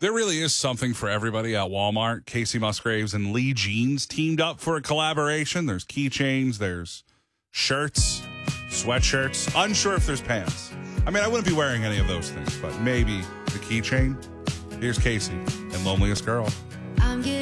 There really is something for everybody at Walmart. Casey Musgraves and Lee Jeans teamed up for a collaboration. There's keychains, there's shirts, sweatshirts. Unsure if there's pants. I mean, I wouldn't be wearing any of those things, but maybe the keychain. Here's Casey and Loneliest Girl.